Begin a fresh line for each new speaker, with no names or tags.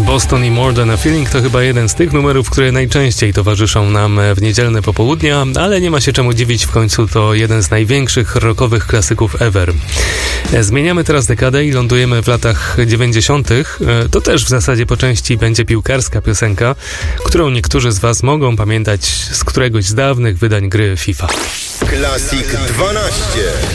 Boston i More Than a Feeling to chyba jeden z tych numerów, które najczęściej towarzyszą nam w niedzielne popołudnia, ale nie ma się czemu dziwić, w końcu to jeden z największych rockowych klasyków ever. Zmieniamy teraz dekadę i lądujemy w latach 90. To też w zasadzie po części będzie piłkarska piosenka, którą niektórzy z Was mogą pamiętać z któregoś z dawnych wydań gry FIFA.
Classic 12.